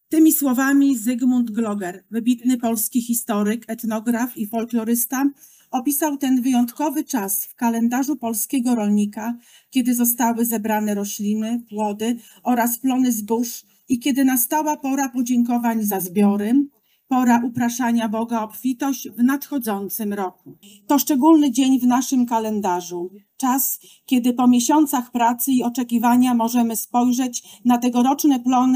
Tymi słowami Zygmunt Gloger, wybitny polski historyk, etnograf i folklorysta, opisał ten wyjątkowy czas w kalendarzu polskiego rolnika, kiedy zostały zebrane rośliny, płody oraz plony zbóż i kiedy nastała pora podziękowań za zbiory, pora upraszania Boga o obfitość w nadchodzącym roku. To szczególny dzień w naszym kalendarzu. Czas, kiedy po miesiącach pracy i oczekiwania możemy spojrzeć na tegoroczne plony